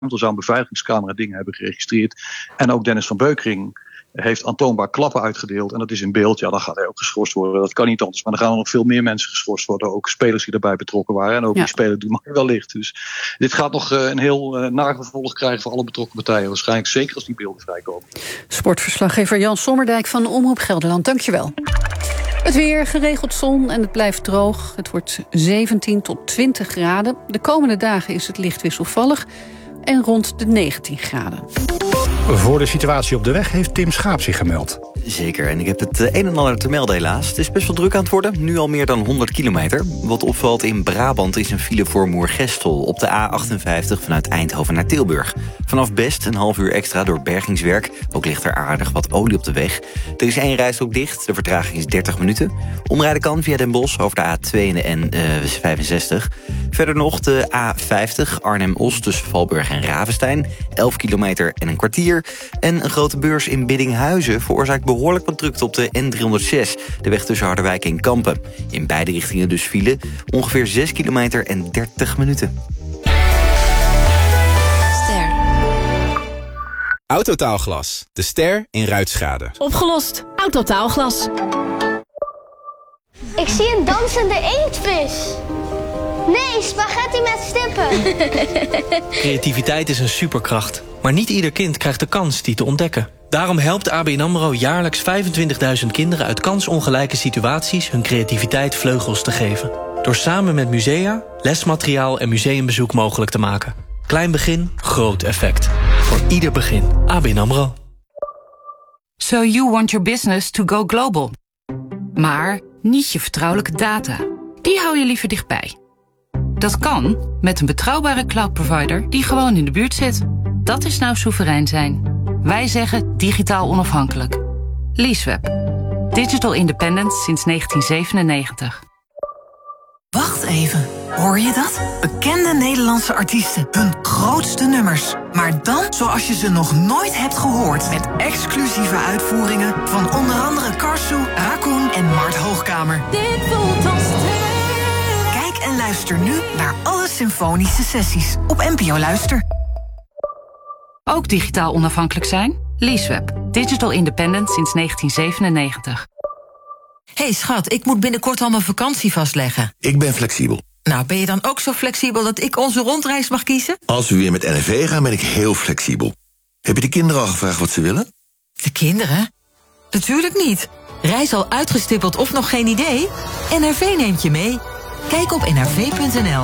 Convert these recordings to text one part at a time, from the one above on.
Er zou een beveiligingscamera dingen hebben geregistreerd. En ook Dennis van Beukering heeft aantoonbaar klappen uitgedeeld. En dat is in beeld. Ja, dan gaat hij ook geschorst worden. Dat kan niet anders. Maar dan gaan er nog veel meer mensen geschorst worden. Ook spelers die daarbij betrokken waren. En ook die speler die maar wellicht. Dus dit gaat nog een heel nagevolg krijgen voor alle betrokken partijen. Waarschijnlijk zeker als die beelden vrijkomen. Sportverslaggever Jan Sommerdijk van Omroep Gelderland. Dankjewel. Het weer, geregeld zon en het blijft droog. Het wordt 17 tot 20 graden. De komende dagen is het licht wisselvallig en rond de 19 graden. Voor de situatie op de weg heeft Tim Schaap zich gemeld. Zeker, en ik heb het een en ander te melden helaas. Het is best wel druk aan het worden, nu al meer dan 100 kilometer. Wat opvalt in Brabant is een file voor Moergestel op de A58 vanuit Eindhoven naar Tilburg. Vanaf Best een half uur extra door bergingswerk. Ook ligt er aardig wat olie op de weg. Er is 1 rijstrook dicht, de vertraging is 30 minuten. Omrijden kan via Den Bosch over de A2 en de N65. Verder nog de A50 Arnhem-Os tussen Valburg en Ravenstein. 11 kilometer en een kwartier. En een grote beurs in Biddinghuizen veroorzaakt behoorlijk wat drukte op de N306. De weg tussen Harderwijk en Kampen. In beide richtingen dus file. Ongeveer 6 kilometer en 30 minuten. Ster. Autotaalglas. De Ster in Ruitschade. Opgelost. Autotaalglas. Ik zie een dansende inktvis. Nee, spaghetti met stippen. Creativiteit is een superkracht. Maar niet ieder kind krijgt de kans die te ontdekken. Daarom helpt ABN AMRO jaarlijks 25.000 kinderen uit kansongelijke situaties hun creativiteit vleugels te geven. Door samen met musea, lesmateriaal en museumbezoek mogelijk te maken. Klein begin, groot effect. Voor ieder begin. ABN AMRO. So you want your business to go global. Maar niet je vertrouwelijke data. Die hou je liever dichtbij. Dat kan met een betrouwbare cloudprovider die gewoon in de buurt zit. Dat is nou soeverein zijn. Wij zeggen digitaal onafhankelijk. Leaseweb. Digital independence sinds 1997. Wacht even, hoor je dat? Bekende Nederlandse artiesten, hun grootste nummers. Maar dan zoals je ze nog nooit hebt gehoord. Met exclusieve uitvoeringen van onder andere Karsu, Raccoon en Mart Hoogkamer. Dit voelt als Kijk en luister nu naar alle symfonische sessies op NPO Luister. Ook digitaal onafhankelijk zijn? Leaseweb. Digital independent sinds 1997. Hey schat, ik moet binnenkort al mijn vakantie vastleggen. Ik ben flexibel. Nou, ben je dan ook zo flexibel dat ik onze rondreis mag kiezen? Als we weer met NRV gaan, ben ik heel flexibel. Heb je de kinderen al gevraagd wat ze willen? De kinderen? Natuurlijk niet. Reis al uitgestippeld of nog geen idee? NRV neemt je mee. Kijk op nrv.nl.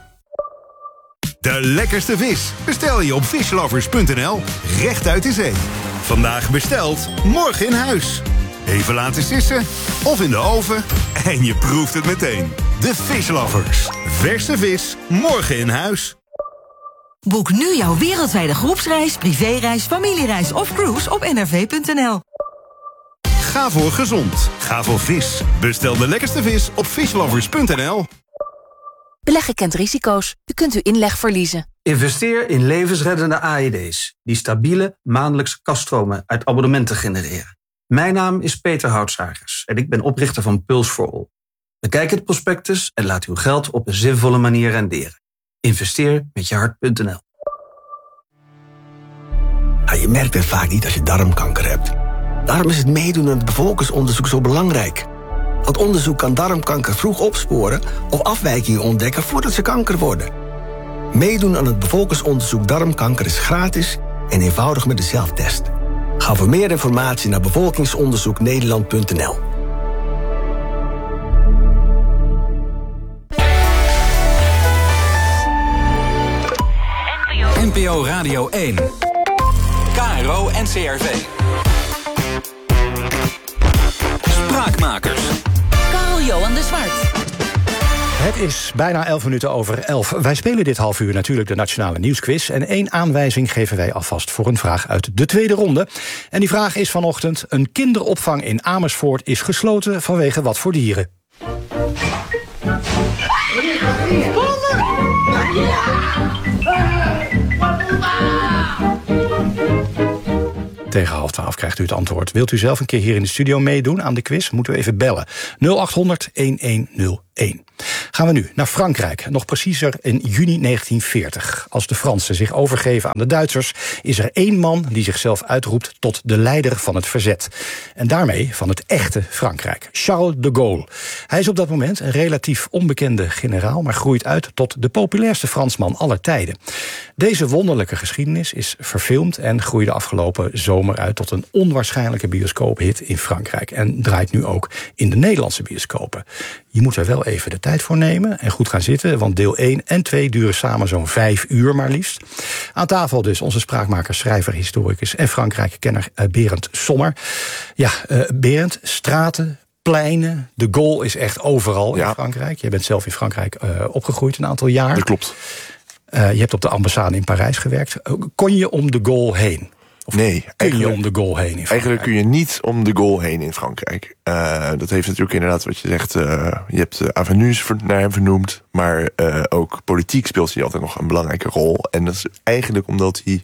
De lekkerste vis bestel je op fishlovers.nl. Recht uit de zee. Vandaag besteld, morgen in huis. Even laten sissen of in de oven en je proeft het meteen. De Fishlovers. Verse vis, morgen in huis. Boek nu jouw wereldwijde groepsreis, privéreis, familiereis of cruise op nrv.nl. Ga voor gezond. Ga voor vis. Bestel de lekkerste vis op fishlovers.nl. Beleggen kent risico's. U kunt uw inleg verliezen. Investeer in levensreddende AED's... die stabiele maandelijkse kaststromen uit abonnementen genereren. Mijn naam is Peter Houtsagers en ik ben oprichter van Pulse for All. Bekijk het prospectus en laat uw geld op een zinvolle manier renderen. Investeer met je hart.nl. Je merkt het vaak niet als je darmkanker hebt. Daarom is het meedoen aan het bevolkingsonderzoek zo belangrijk. Want onderzoek kan darmkanker vroeg opsporen of afwijkingen ontdekken voordat ze kanker worden. Meedoen aan het bevolkingsonderzoek darmkanker is gratis en eenvoudig met de zelftest. Ga voor meer informatie naar bevolkingsonderzoeknederland.nl. NPO Radio 1. KRO NCRV. Spraakmakers. Karel-Johan de Zwart. Het is bijna 11 minuten over 11. Wij spelen dit half uur natuurlijk de Nationale Nieuwsquiz. En 1 aanwijzing geven wij alvast voor een vraag uit de tweede ronde. En die vraag is vanochtend: een kinderopvang in Amersfoort is gesloten vanwege wat voor dieren? Tegen 11:30 krijgt u het antwoord. Wilt u zelf een keer hier in de studio meedoen aan de quiz? Moeten we even bellen. 0800 1101. 1. Gaan we nu naar Frankrijk. Nog preciezer in juni 1940. Als de Fransen zich overgeven aan de Duitsers, is er 1 man die zichzelf uitroept tot de leider van het verzet. En daarmee van het echte Frankrijk. Charles de Gaulle. Hij is op dat moment een relatief onbekende generaal, maar groeit uit tot de populairste Fransman aller tijden. Deze wonderlijke geschiedenis is verfilmd en groeide afgelopen zomer uit tot een onwaarschijnlijke bioscoophit in Frankrijk. En draait nu ook in de Nederlandse bioscopen. Je moet er wel even de tijd voor nemen en goed gaan zitten, want deel 1 en 2 duren samen zo'n 5 uur maar liefst. Aan tafel dus onze spraakmaker, schrijver, historicus en Frankrijk-kenner Berend Sommer. Ja, Berend, straten, pleinen, de Gaulle is echt overal in Frankrijk. Jij bent zelf in Frankrijk opgegroeid een aantal jaar. Dat klopt. Je hebt op de ambassade in Parijs gewerkt. Kon je om de Gaulle heen? Of nee. Kun je om de Gaulle heen in Frankrijk? Eigenlijk kun je niet om de Gaulle heen in Frankrijk. Dat heeft natuurlijk inderdaad wat je zegt. Je hebt avenues naar hem vernoemd. Maar ook politiek speelt hij altijd nog een belangrijke rol. En dat is eigenlijk omdat hij...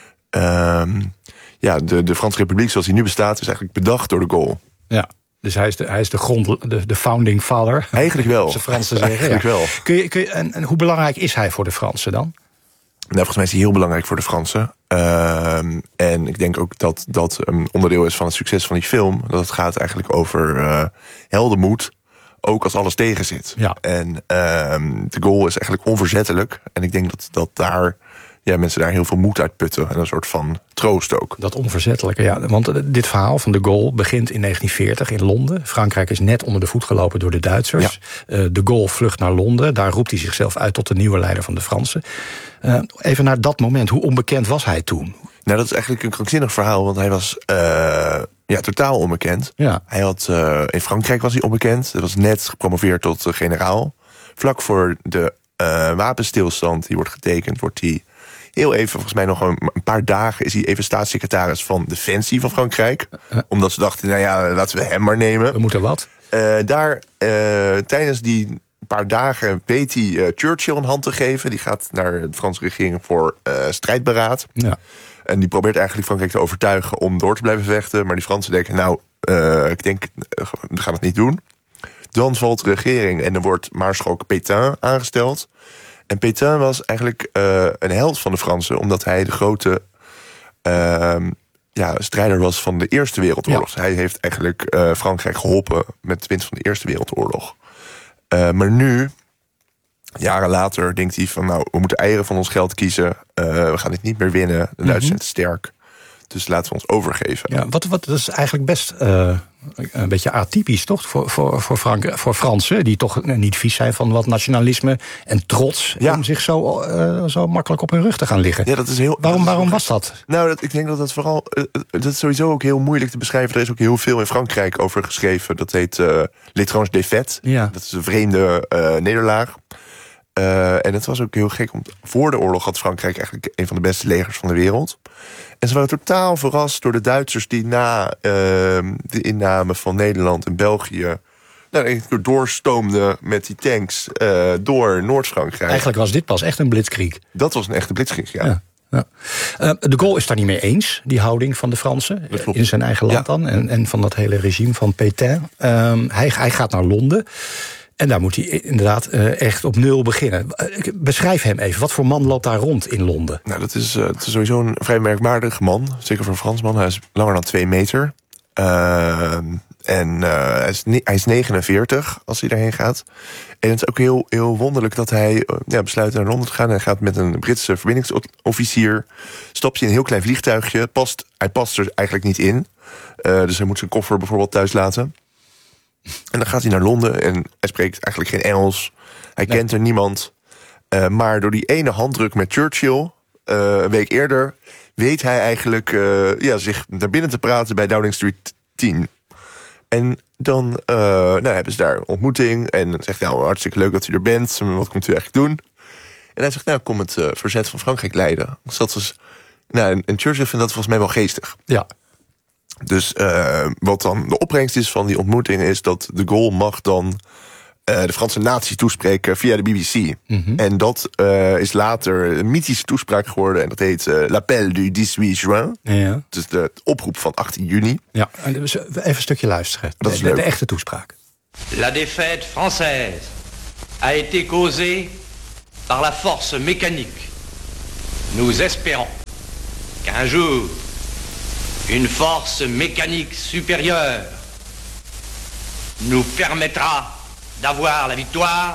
de Franse Republiek zoals die nu bestaat is eigenlijk bedacht door de Gaulle. Ja. Dus hij is de founding father. Eigenlijk wel. De Fransen zeggen. Eigenlijk wel. En hoe belangrijk is hij voor de Fransen dan? Nou, volgens mij is hij heel belangrijk voor de Fransen. En ik denk ook dat dat een onderdeel is van het succes van die film. Dat het gaat eigenlijk over heldenmoed. Ook als alles tegen zit. Ja. En de Gaulle is eigenlijk onverzettelijk. En ik denk dat daar... Ja, mensen daar heel veel moed uit putten. En een soort van troost ook. Dat onverzettelijke, ja. Want dit verhaal van de Gaulle begint in 1940 in Londen. Frankrijk is net onder de voet gelopen door de Duitsers. Ja. De Gaulle vlucht naar Londen. Daar roept hij zichzelf uit tot de nieuwe leider van de Fransen. Even naar dat moment. Hoe onbekend was hij toen? Nou, dat is eigenlijk een krankzinnig verhaal. Want hij was totaal onbekend. Ja. Hij had, in Frankrijk was hij onbekend. Hij was net gepromoveerd tot generaal. Vlak voor de wapenstilstand die wordt getekend, wordt hij... Heel even, volgens mij nog een paar dagen... is hij even staatssecretaris van Defensie van Frankrijk. Omdat ze dachten, nou ja, laten we hem maar nemen. We moeten wat. Tijdens die paar dagen weet hij Churchill een hand te geven. Die gaat naar de Franse regering voor strijdberaad. Ja. En die probeert eigenlijk Frankrijk te overtuigen om door te blijven vechten. Maar die Fransen denken, ik denk, we gaan het niet doen. Dan valt de regering en er wordt Maarschalk Pétain aangesteld. En Pétain was eigenlijk een held van de Fransen, omdat hij de grote strijder was van de Eerste Wereldoorlog. Ja. Hij heeft eigenlijk Frankrijk geholpen met de winst van de Eerste Wereldoorlog. Maar nu, jaren later, denkt hij van... we moeten eieren van ons geld kiezen. We gaan dit niet meer winnen. De Duitsers zijn te sterk. Dus laten we ons overgeven. Ja, wat is eigenlijk best een beetje atypisch, toch? Voor Fransen, die toch niet vies zijn van wat nationalisme en trots. Ja. Om zich zo makkelijk op hun rug te gaan liggen. Ja, dat is heel. Waarom was dat? Nou, ik denk dat vooral... dat is sowieso ook heel moeilijk te beschrijven. Er is ook heel veel in Frankrijk over geschreven. Dat heet l'étrange défaite. Ja. Dat is een vreemde nederlaag. En het was ook heel gek. Voor de oorlog had Frankrijk eigenlijk een van de beste legers van de wereld. En ze waren totaal verrast door de Duitsers die na de inname van Nederland en België doorstoomden met die tanks door Noord-Frankrijk. Eigenlijk was dit pas echt een blitzkrieg. Dat was een echte blitzkrieg, ja. De Gaulle is daar niet mee eens, die houding van de Fransen. In zijn eigen land dan. En van dat hele regime van Pétain. Hij gaat naar Londen. En daar moet hij inderdaad echt op nul beginnen. Beschrijf hem even. Wat voor man loopt daar rond in Londen? Nou, het is sowieso een vrij merkwaardige man. Zeker voor een Fransman. Hij is langer dan 2 meter. Hij is 49 als hij daarheen gaat. En het is ook heel, heel wonderlijk dat hij besluit naar Londen te gaan. Hij gaat met een Britse verbindingsofficier. Stapt hij in een heel klein vliegtuigje. Hij past er eigenlijk niet in. Dus hij moet zijn koffer bijvoorbeeld thuis laten. En dan gaat hij naar Londen en hij spreekt eigenlijk geen Engels. Hij kent er niemand. Maar door die ene handdruk met Churchill, een week eerder, weet hij eigenlijk zich naar binnen te praten bij Downing Street 10. En dan hebben ze daar een ontmoeting. En dan zegt hij, hartstikke leuk dat u er bent. Wat komt u eigenlijk doen? En hij zegt, kom het verzet van Frankrijk leiden. Dus dat was, en Churchill vindt dat volgens mij wel geestig. Ja. Dus wat dan de opbrengst is van die ontmoeting is dat de Gaulle mag dan de Franse natie toespreken via de BBC. Mm-hmm. En dat is later een mythische toespraak geworden. En dat heet l'appel du 18 juin. Ja. Dus de oproep van 18 juni. Ja, even een stukje luisteren. Dat is leuk. De echte toespraak. La défaite française a été causée par la force mécanique. Nous espérons qu'un jour, une force mécanique supérieure nous permettra d'avoir la victoire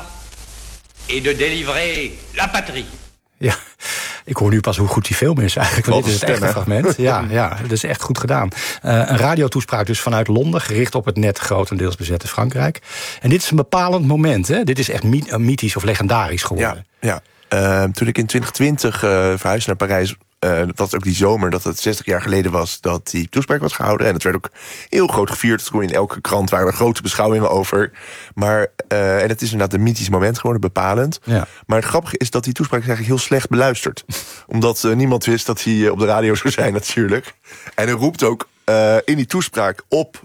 et de délivrer la patrie. Ja, ik hoor nu pas hoe goed die film is eigenlijk. Want dit is het echte fragment. Ja, dat is echt goed gedaan. Een radiotoespraak dus vanuit Londen, gericht op het net grotendeels bezette Frankrijk. En dit is een bepalend moment, hè? Dit is echt mythisch of legendarisch geworden. Ja. Toen ik in 2020 verhuisde naar Parijs, dat was ook die zomer dat het 60 jaar geleden was dat die toespraak was gehouden. En het werd ook heel groot gevierd. In elke krant waren er grote beschouwingen over. Maar, en het is inderdaad een mythisch moment geworden, bepalend. Ja. Maar het grappige is dat die toespraak is eigenlijk heel slecht beluisterd. Omdat niemand wist dat hij op de radio zou zijn natuurlijk. En hij roept ook in die toespraak op,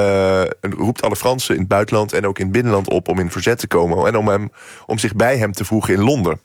roept alle Fransen in het buitenland en ook in het binnenland op om in verzet te komen. En om zich bij hem te voegen in Londen.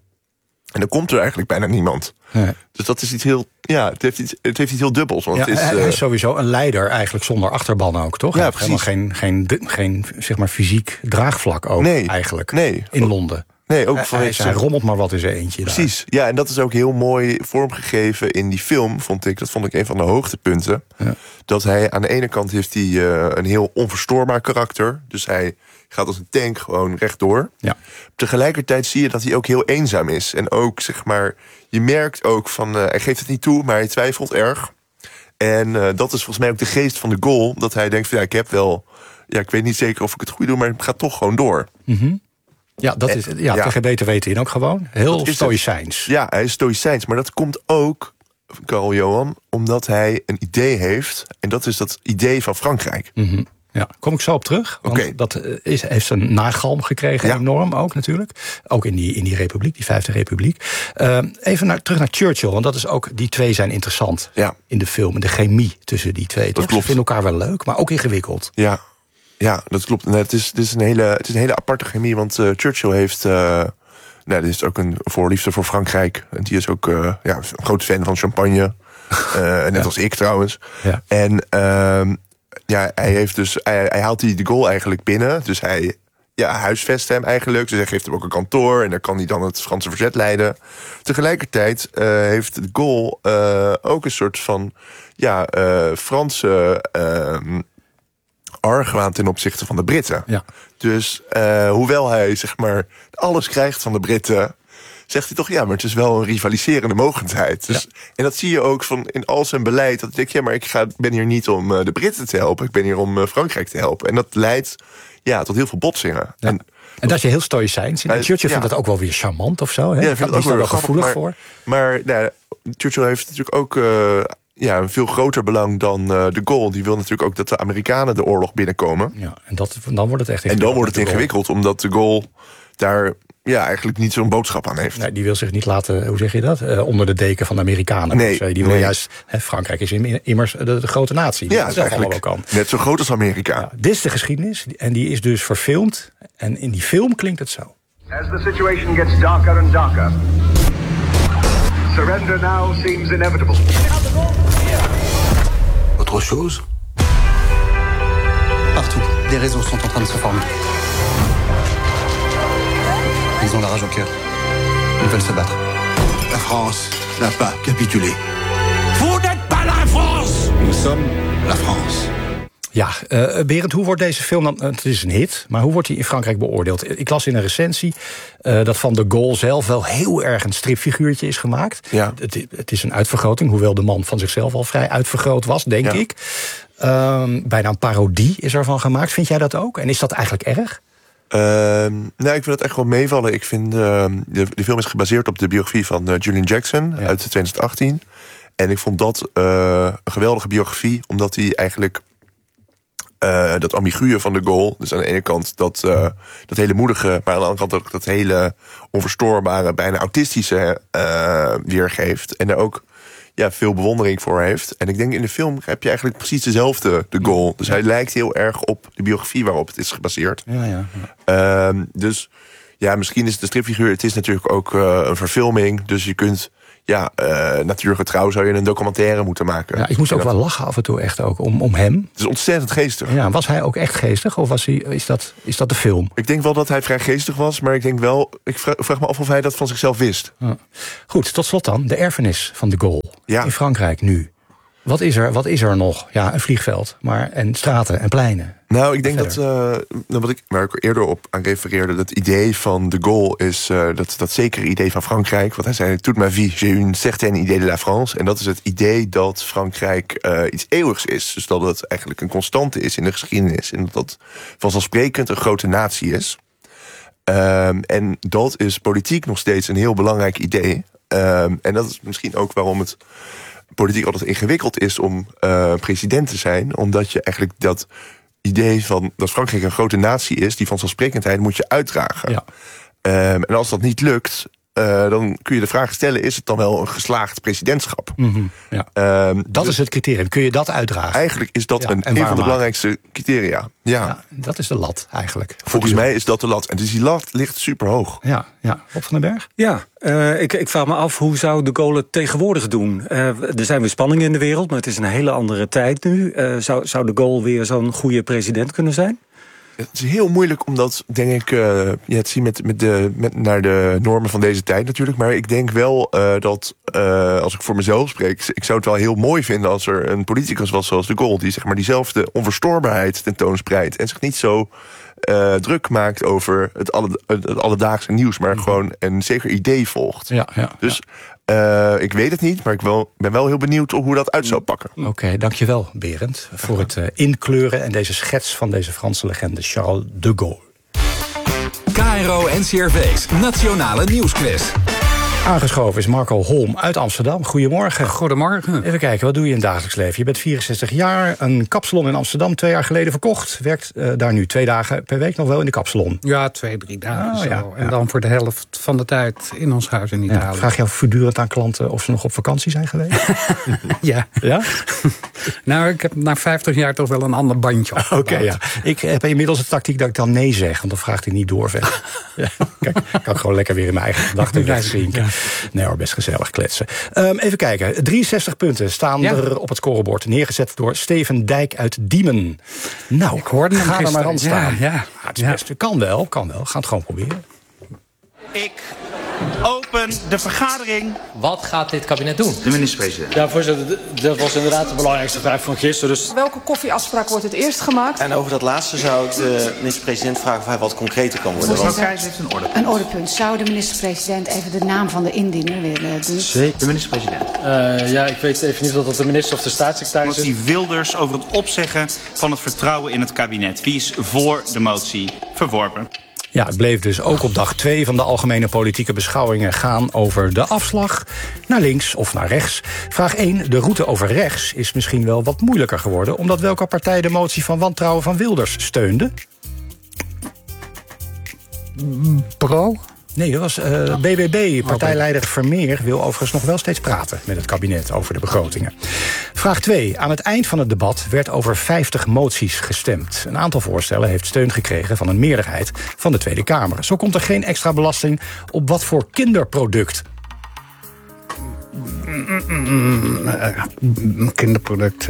En dan komt er eigenlijk bijna niemand. Nee. Dus dat is iets heel... Ja, het heeft iets heel dubbels. Want hij is sowieso een leider eigenlijk zonder achterban ook, toch? Ja, hij heeft helemaal geen zeg maar, fysiek draagvlak ook eigenlijk in Londen. Nee, ook hij rommelt maar wat in zijn eentje. Precies, daar. Ja, en dat is ook heel mooi vormgegeven in die film, vond ik. Dat vond ik een van de hoogtepunten. Ja. Dat hij aan de ene kant heeft hij een heel onverstoorbaar karakter. Dus hij gaat als een tank gewoon rechtdoor. Ja. Tegelijkertijd zie je dat hij ook heel eenzaam is. En ook, zeg maar, je merkt ook van, hij geeft het niet toe, maar hij twijfelt erg. En dat is volgens mij ook de geest van de Gaulle. Dat hij denkt van, ik weet niet zeker of ik het goed doe, maar het gaat toch gewoon door. Mm-hmm. Ja, dat is TGB te weten in ook gewoon. Heel stoïcijns. Ja, hij is stoïcijns. Maar dat komt ook, Karl Johan, omdat hij een idee heeft. En dat is dat idee van Frankrijk. Mm-hmm. Ja, kom ik zo op terug. Want dat heeft een nagalm gekregen, enorm ook natuurlijk. Ook in die republiek, die Vijfde Republiek. Even terug naar Churchill, want dat is ook, die twee zijn interessant in de film. De chemie tussen die twee. Dat klopt. Ze vinden elkaar wel leuk, maar ook ingewikkeld. Ja, dat klopt. Het is een hele aparte chemie, want Churchill heeft... dit is ook een voorliefde voor Frankrijk. En die is ook een groot fan van champagne. Net als ik trouwens. Ja. En hij haalt die de Gaulle eigenlijk binnen. Dus hij huisvest hem eigenlijk. Dus hij geeft hem ook een kantoor. En daar kan hij dan het Franse verzet leiden. Tegelijkertijd heeft de Gaulle ook een soort van Franse argwaan ten opzichte van de Britten. Ja. Dus hoewel hij zeg maar alles krijgt van de Britten, zegt hij toch, maar het is wel een rivaliserende mogendheid. Dus, en dat zie je ook van in al zijn beleid. Dat ik denk, maar ik ben hier niet om de Britten te helpen. Ik ben hier om Frankrijk te helpen. En dat leidt tot heel veel botsingen. Ja. En dat is je heel stoïcijns. Churchill vindt dat ook wel weer charmant of zo. Hè? Ja, ik vind het ook wel gevoelig voor. Maar Churchill heeft natuurlijk ook een veel groter belang dan de Gaulle. Die wil natuurlijk ook dat de Amerikanen de oorlog binnenkomen. Ja, en dan wordt het echt ingewikkeld. En dan wordt het ingewikkeld, omdat de Gaulle daar eigenlijk niet zo'n boodschap aan heeft. Nee, die wil zich niet laten, hoe zeg je dat? Onder de deken van de Amerikanen. Nee, die wil juist, Frankrijk is immers de grote natie. Ja, dat is eigenlijk kan. Net zo groot als Amerika. Ja, dit is de geschiedenis en die is dus verfilmd. En in die film klinkt het zo. As the situation gets darker and darker, surrender now seems inevitable. Autre chose? Partout, des réseaux sont en train de se former. Ils ont la rage au cœur. Ils veulent se battre. La France n'a pas capitulé. Vous n'êtes pas la France! Nous sommes la France. Ja, Berend, hoe wordt deze film dan... Het is een hit, maar hoe wordt hij in Frankrijk beoordeeld? Ik las in een recensie dat van de Gaulle zelf wel heel erg een stripfiguurtje is gemaakt. Ja. Het is een uitvergroting, hoewel de man van zichzelf al vrij uitvergroot was, denk ik. Bijna een parodie is ervan gemaakt. Vind jij dat ook? En is dat eigenlijk erg? Ik vind het echt wel meevallen. Ik vind de film is gebaseerd op de biografie van Julian Jackson uit 2018. En ik vond dat een geweldige biografie, omdat hij eigenlijk dat ambiguë van de Gaulle, dus aan de ene kant dat hele moedige, maar aan de andere kant ook dat hele onverstoorbare, bijna autistische weergeeft. En daar ook veel bewondering voor heeft. En ik denk in de film heb je eigenlijk precies dezelfde de Gaulle. Dus hij lijkt heel erg op de biografie waarop het is gebaseerd. Dus misschien is het de stripfiguur. Het is natuurlijk ook een verfilming. Dus je kunt natuurgetrouw zou je een documentaire moeten maken. Ja, ik moest ook wel lachen af en toe echt ook om hem. Het is ontzettend geestig. Ja, was hij ook echt geestig of is dat de film? Ik denk wel dat hij vrij geestig was, maar ik vraag me af of hij dat van zichzelf wist. Ja. Goed, tot slot dan, de erfenis van de Gaulle in Frankrijk nu. Wat is er nog? Ja, een vliegveld, en straten en pleinen. Nou, ik denk waar ik eerder op aan refereerde, dat idee van de Gaulle is dat zekere idee van Frankrijk. Wat hij zei, toute ma vie, j'ai une certaine idée de la France. En dat is het idee dat Frankrijk iets eeuwigs is. Dus dat het eigenlijk een constante is in de geschiedenis. En dat dat vanzelfsprekend een grote natie is. En dat is politiek nog steeds een heel belangrijk idee. En dat is misschien ook waarom het politiek altijd ingewikkeld is om president te zijn. Omdat je eigenlijk dat idee van dat Frankrijk een grote natie is, die vanzelfsprekendheid moet je uitdragen. Ja. En als dat niet lukt, dan kun je de vraag stellen, is het dan wel een geslaagd presidentschap? Mm-hmm, ja. Dat is het criterium. Kun je dat uitdragen? Eigenlijk is dat een van de belangrijkste criteria. Ja, dat is de lat eigenlijk. Volgens mij is dat de lat. En dus die lat ligt super hoog. Ja. Rob van den Berg? Ja, ik vraag me af, hoe zou de Gaulle het tegenwoordig doen? Er zijn weer spanningen in de wereld, maar het is een hele andere tijd nu. Zou de Gaulle weer zo'n goede president kunnen zijn? Het is heel moeilijk om dat, denk ik, te zien naar de normen van deze tijd natuurlijk. Maar ik denk wel dat, als ik voor mezelf spreek, ik zou het wel heel mooi vinden als er een politicus was zoals de Gaulle, die zeg maar diezelfde onverstoorbaarheid tentoonspreidt en zich niet zo druk maakt over het alledaagse nieuws, maar gewoon een zeker idee volgt. Dus ik weet het niet, maar ik ben wel heel benieuwd hoe dat uit zou pakken. Oké, dankjewel Berend voor het inkleuren en deze schets van deze Franse legende Charles de Gaulle. KRO NCRV's Nationale Nieuwsquiz. Aangeschoven is Marco Holm uit Amsterdam. Goedemorgen. Goedemorgen. Even kijken, wat doe je in het dagelijks leven? Je bent 64 jaar, een kapsalon in Amsterdam 2 jaar geleden verkocht. Werkt daar nu 2 dagen per week nog wel in de kapsalon? Ja, 2-3 dagen zo. En dan voor de helft van de tijd in ons huis in Italië. Ja, vraag je voortdurend aan klanten of ze nog op vakantie zijn geweest? Ja. Nou, ik heb na 50 jaar toch wel een ander bandje op. Oké, ja. Ik heb inmiddels de tactiek dat ik dan nee zeg, want dan vraagt hij niet door verder. Kijk, kan ik gewoon lekker weer in mijn eigen gedachten wegzinken. Ja. Nee hoor, best gezellig kletsen. Even kijken, 63 punten staan er op het scorebord. Neergezet door Steven Dijk uit Diemen. Nou, ik hoorde hem ga er maar aan staan. Ja. Het is best, kan wel. Ga het gewoon proberen. Ik open de vergadering. Wat gaat dit kabinet doen? De minister-president. Ja, voorzitter, dat was inderdaad de belangrijkste vraag van gisteren. Dus... Welke koffieafspraak wordt het eerst gemaakt? En over dat laatste zou ik de minister-president vragen of hij wat concreter kan worden. Mevrouw Keijs heeft een ordepunt. Een ordepunt. Zou de minister-president even de naam van de indiener willen doen? Zeker. De minister-president. Ja, ik weet even niet of dat de minister of de staatssecretaris is. Motie Wilders over het opzeggen van het vertrouwen in het kabinet. Wie is voor de motie verworpen? Ja, het bleef dus ook op dag 2 van de algemene politieke beschouwingen gaan over de afslag. Naar links of naar rechts. Vraag 1, de route over rechts is misschien wel wat moeilijker geworden, omdat welke partij de motie van wantrouwen van Wilders steunde? Pro? Nee, dat was BBB. Partijleider Vermeer wil overigens nog wel steeds praten met het kabinet over de begrotingen. Vraag 2. Aan het eind van het debat werd over 50 moties gestemd. Een aantal voorstellen heeft steun gekregen van een meerderheid van de Tweede Kamer. Zo komt er geen extra belasting op wat voor kinderproduct? Kinderproduct.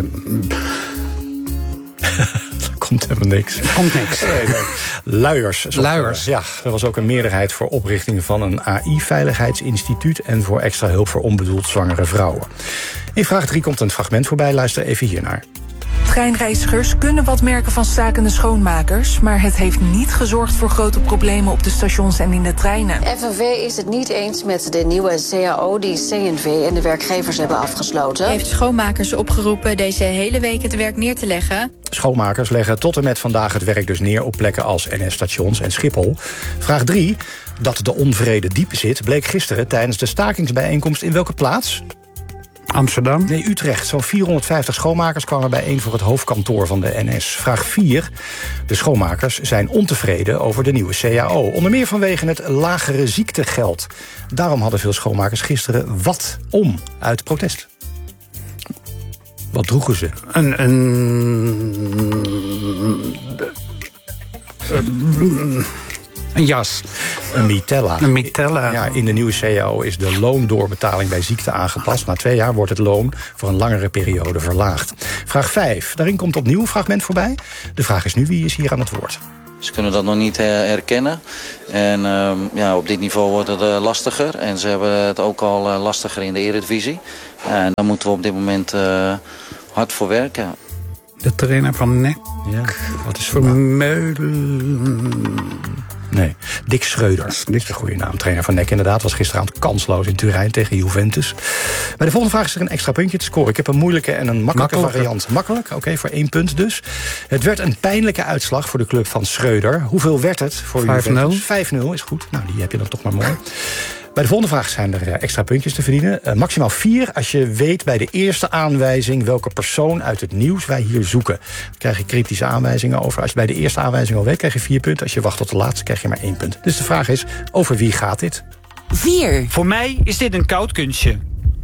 Komt helemaal niks. Komt niks. Luiers. Luiers. Ja, er was ook een meerderheid voor oprichting van een AI-veiligheidsinstituut en voor extra hulp voor onbedoeld zwangere vrouwen. In vraag 3 komt een fragment voorbij. Luister even hiernaar. Treinreizigers kunnen wat merken van stakende schoonmakers, maar het heeft niet gezorgd voor grote problemen op de stations en in de treinen. FNV is het niet eens met de nieuwe CAO die CNV en de werkgevers hebben afgesloten. Heeft schoonmakers opgeroepen deze hele week het werk neer te leggen. Schoonmakers leggen tot en met vandaag het werk dus neer op plekken als NS-stations en Schiphol. Vraag 3. Dat de onvrede diep zit, bleek gisteren tijdens de stakingsbijeenkomst in welke plaats? Amsterdam? Nee, Utrecht. Zo'n 450 schoonmakers kwamen bijeen voor het hoofdkantoor van de NS. Vraag 4. De schoonmakers zijn ontevreden over de nieuwe CAO. Onder meer vanwege het lagere ziektegeld. Daarom hadden veel schoonmakers gisteren wat om uit protest. Wat droegen ze? Een jas. Een mitella. Een mitella. Ja, in de nieuwe CAO is de loondoorbetaling bij ziekte aangepast. Na 2 jaar wordt het loon voor een langere periode verlaagd. Vraag 5. Daarin komt opnieuw een fragment voorbij. De vraag is nu, wie is hier aan het woord? Ze kunnen dat nog niet herkennen. En op dit niveau wordt het lastiger. En ze hebben het ook al lastiger in de Eredivisie. En daar moeten we op dit moment hard voor werken. De trainer van NEC. Ja, wat is Vermeulen? Nee, Dick Schreuder. Dat is een goede naam. Trainer van NEC inderdaad. Was gisteravond kansloos in Turijn tegen Juventus. Bij de volgende vraag is er een extra puntje te scoren. Ik heb een moeilijke en een makkelijke variant. Makkelijk, oké, voor 1 punt dus. Het werd een pijnlijke uitslag voor de club van Schreuder. Hoeveel werd het voor Juventus? 5-0 is goed. Nou, die heb je dan toch maar mooi. Bij de volgende vraag zijn er extra puntjes te verdienen. Maximaal 4 als je weet bij de eerste aanwijzing welke persoon uit het nieuws wij hier zoeken. Dan krijg je cryptische aanwijzingen over. Als je bij de eerste aanwijzing al weet, krijg je 4 punten. Als je wacht tot de laatste, krijg je maar 1 punt. Dus de vraag is, over wie gaat dit? 4. Voor mij is dit een koud kunstje.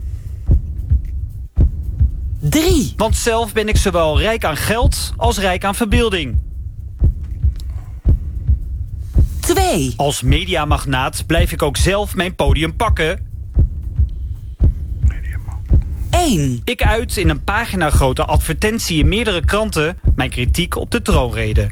3. Want zelf ben ik zowel rijk aan geld als rijk aan verbeelding. 2. Als mediamagnaat blijf ik ook zelf mijn podium pakken. 1. Ik uit in een paginagrote advertentie in meerdere kranten mijn kritiek op de troonrede.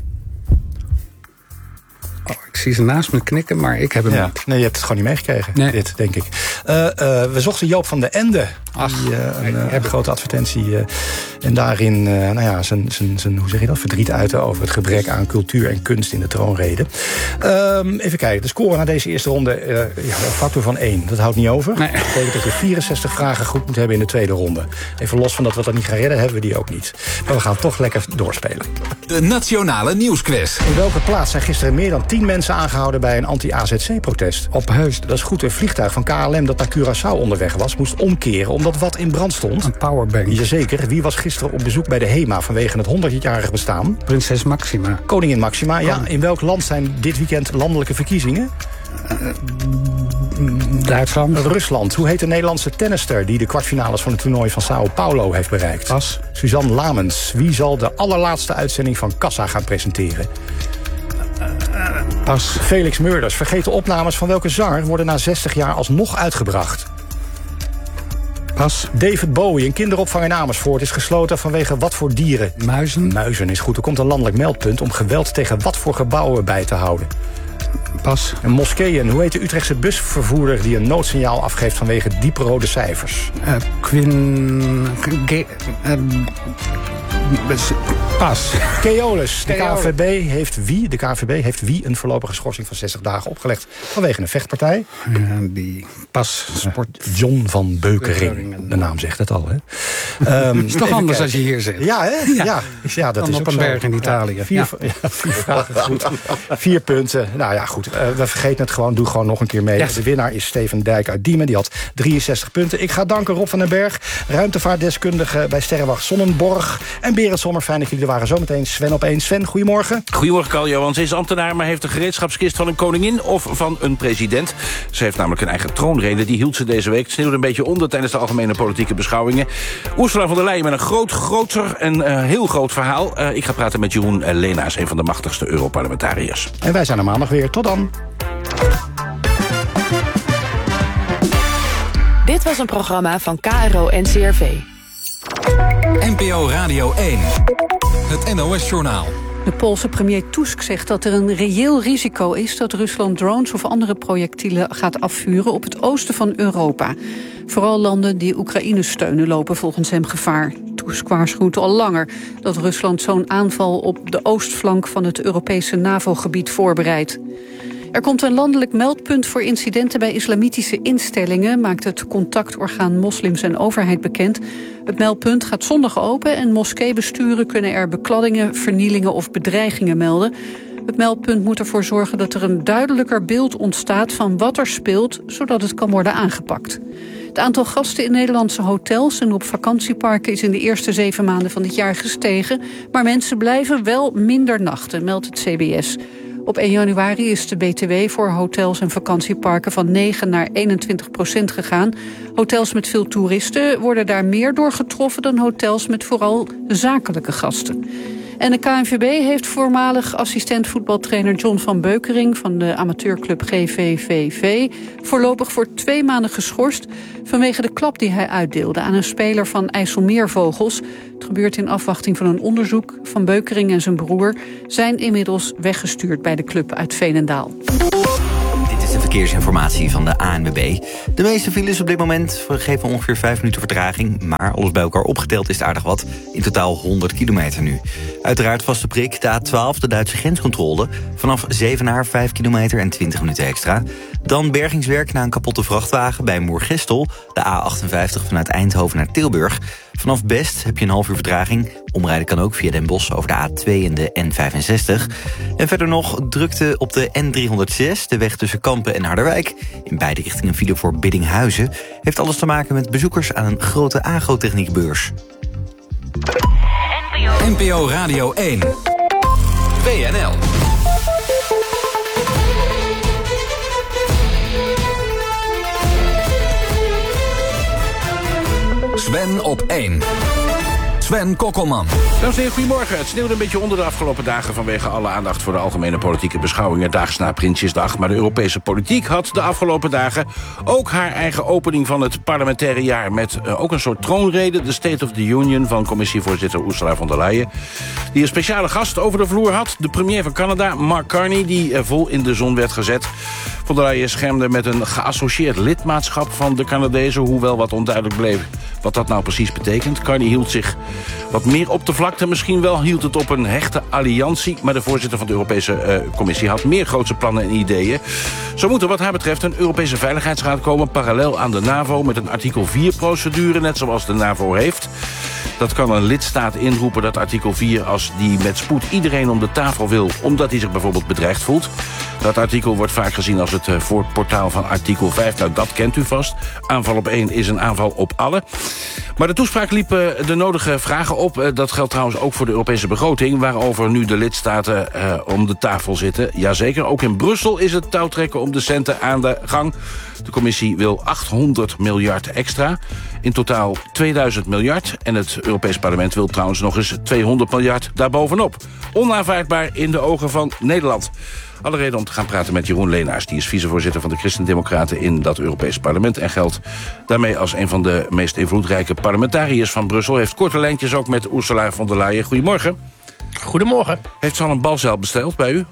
Oh, ik zie ze naast me knikken, maar ik heb hem niet. Nee, je hebt het gewoon niet meegekregen, dit, denk ik. We zochten Joop van den Ende. Een grote advertentie. En daarin, zijn, hoe zeg je dat, verdriet uiten over het gebrek aan cultuur en kunst in de troonrede. Even kijken, de score na deze eerste ronde, een factor van 1. Dat houdt niet over. Nee. Dat betekent dat je 64 vragen goed moet hebben in de tweede ronde. Even los van dat we dat niet gaan redden, hebben we die ook niet. Maar we gaan toch lekker doorspelen. De Nationale Nieuwsquiz. In welke plaats zijn gisteren meer dan 10 mensen aangehouden bij een anti-AZC-protest? Op Heusden. Dat is goed, een vliegtuig van KLM dat naar Curaçao onderweg was, moest omkeren omdat wat in brand stond. Een powerbank. Jazeker. Wie was gisteren op bezoek bij de HEMA vanwege het 100-jarig bestaan? Prinses Maxima. Koningin Maxima, ja. In welk land zijn dit weekend landelijke verkiezingen? Duitsland. Rusland. Hoe heet de Nederlandse tennister die de kwartfinales van het toernooi van Sao Paulo heeft bereikt? Pas. Suzanne Lamens. Wie zal de allerlaatste uitzending van Kassa gaan presenteren? Pas. Felix Meurders. Vergeten opnames van welke zanger worden na 60 jaar alsnog uitgebracht? Pas. David Bowie, een kinderopvang in Amersfoort, is gesloten vanwege wat voor dieren? Muizen. Muizen is goed. Er komt een landelijk meldpunt om geweld tegen wat voor gebouwen bij te houden? Pas. En moskeeën. Hoe heet de Utrechtse busvervoerder die een noodsignaal afgeeft vanwege dieprode cijfers? Pas. Keolis. De KNVB heeft wie een voorlopige schorsing van 60 dagen opgelegd vanwege een vechtpartij? Die pas. John van Beukering. De naam zegt het al, hè? Is toch anders als je hier zit. Ja, hè? Ja, dat dan is op een berg in Italië. 4 vragen goed. 4 punten. Nou ja, goed. We vergeten het gewoon. Doe gewoon nog een keer mee. Yes. De winnaar is Steven Dijk uit Diemen. Die had 63 punten. Ik ga danken Rob van den Berg, ruimtevaartdeskundige bij Sterrenwacht Sonnenborg. En Berend Sommer. Fijn dat jullie er waren. Zometeen Sven op 1. Sven, goedemorgen. Goedemorgen, Karl-Johan. Ze is ambtenaar, maar heeft een gereedschapskist van een koningin of van een president. Ze heeft namelijk een eigen troonrede. Die hield ze deze week. Het sneeuwde een beetje onder tijdens de algemene politieke beschouwingen. Ursula von der Leyen met een groter en heel groot verhaal. Ik ga praten met Jeroen Leenaars, een van de machtigste Europarlementariërs. En wij zijn er maandag weer. Tot dan. Dit was een programma van KRO-NCRV. NPO Radio 1. Het NOS-journaal. De Poolse premier Tusk zegt dat er een reëel risico is dat Rusland drones of andere projectielen gaat afvuren op het oosten van Europa. Vooral landen die Oekraïne steunen lopen volgens hem gevaar. Tusk waarschuwt al langer dat Rusland zo'n aanval op de oostflank van het Europese NAVO-gebied voorbereidt. Er komt een landelijk meldpunt voor incidenten bij islamitische instellingen, maakt het contactorgaan Moslims en Overheid bekend. Het meldpunt gaat zondag open en moskeebesturen kunnen er bekladdingen, vernielingen of bedreigingen melden. Het meldpunt moet ervoor zorgen dat er een duidelijker beeld ontstaat van wat er speelt, zodat het kan worden aangepakt. Het aantal gasten in Nederlandse hotels en op vakantieparken is in de eerste 7 maanden van dit jaar gestegen, maar mensen blijven wel minder nachten, meldt het CBS. Op 1 januari is de BTW voor hotels en vakantieparken van 9 naar 21% gegaan. Hotels met veel toeristen worden daar meer door getroffen dan hotels met vooral zakelijke gasten. En de KNVB heeft voormalig assistent voetbaltrainer John van Beukering van de amateurclub GVVV voorlopig voor 2 maanden geschorst vanwege de klap die hij uitdeelde aan een speler van IJsselmeervogels. Het gebeurt in afwachting van een onderzoek. Van Beukering en zijn broer zijn inmiddels weggestuurd bij de club uit Veenendaal. Dit is de verkeersinformatie van de ANWB. De meeste files op dit moment geven ongeveer 5 minuten vertraging, maar alles bij elkaar opgeteld is het aardig wat. In totaal 100 kilometer nu. Uiteraard vaste prik, de A12, de Duitse grenscontrole. Vanaf Zevenaar 5 kilometer en 20 minuten extra. Dan bergingswerk na een kapotte vrachtwagen bij Moergestel. De A58 vanuit Eindhoven naar Tilburg. Vanaf Best heb je een half uur vertraging. Omrijden kan ook via Den Bosch over de A2 en de N65. En verder nog drukte op de N306, de weg tussen Kampen en Harderwijk. In beide richtingen file voor Biddinghuizen. Heeft alles te maken met bezoekers aan een grote agrotechniekbeurs. NPO Radio 1. WNL. Sven op 1. Sven Kokkelman. Dames en heren, goedemorgen. Het sneeuwde een beetje onder de afgelopen dagen vanwege alle aandacht voor de algemene politieke beschouwingen daags na Prinsjesdag. Maar de Europese politiek had de afgelopen dagen ook haar eigen opening van het parlementaire jaar met ook een soort troonrede, de State of the Union van commissievoorzitter Ursula von der Leyen, die een speciale gast over de vloer had, de premier van Canada, Mark Carney, die vol in de zon werd gezet. Von der Leyen schermde met een geassocieerd lidmaatschap van de Canadezen, hoewel wat onduidelijk bleef wat dat nou precies betekent. Carney hield zich wat meer op de vlakte. Misschien wel hield het op een hechte alliantie. Maar de voorzitter van de Europese Commissie had meer grootse plannen en ideeën. Zo moet er wat haar betreft een Europese Veiligheidsraad komen, parallel aan de NAVO, met een artikel 4-procedure, net zoals de NAVO heeft. Dat kan een lidstaat inroepen, dat artikel 4, als die met spoed iedereen om de tafel wil, omdat hij zich bijvoorbeeld bedreigd voelt. Dat artikel wordt vaak gezien als het voorportaal van artikel 5. Nou, dat kent u vast. Aanval op 1 is een aanval op alle. Maar de toespraak liep de nodige vragen op. Dat geldt trouwens ook voor de Europese begroting, waarover nu de lidstaten om de tafel zitten. Jazeker, ook in Brussel is het touwtrekken om de centen aan de gang. De commissie wil 800 miljard extra. In totaal 2000 miljard. En het Europees Parlement wil trouwens nog eens 200 miljard daarbovenop. Onaanvaardbaar in de ogen van Nederland. Alle reden om te gaan praten met Jeroen Leenaars. Die is vicevoorzitter van de Christen-Democraten in dat Europese parlement. En geldt daarmee als een van de meest invloedrijke parlementariërs van Brussel. Heeft korte lijntjes ook met Ursula von der Leyen. Goedemorgen. Goedemorgen. Heeft ze al een balzeil besteld bij u?